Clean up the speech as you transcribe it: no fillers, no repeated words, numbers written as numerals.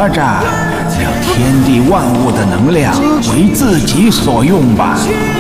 活着，让天地万物的能量为自己所用吧。